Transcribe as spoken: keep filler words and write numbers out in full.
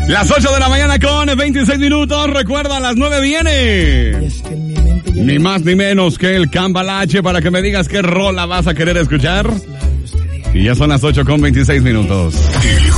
Las ocho de la mañana con veintiséis minutos. Recuerda, a las nueve viene. Ni más ni menos que el Cambalache para que me digas qué rola vas a querer escuchar. Y ya son las ocho con veintiséis minutos.